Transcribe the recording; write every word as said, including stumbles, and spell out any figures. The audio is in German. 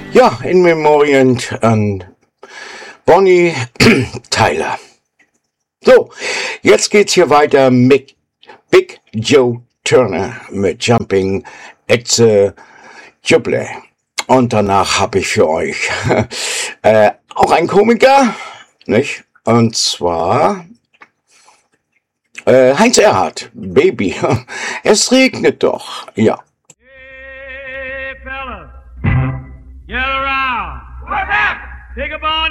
Ja, in Memorien an Bonnie Tyler. So, jetzt geht's hier weiter mit Big Joe Turner mit Jumping at the Jubilee. Und danach habe ich für euch äh, auch einen Komiker, nicht? Und zwar äh, Heinz Erhardt, Baby. Es regnet doch, ja. Hey, fellas, gather around. What's up? Take a bone.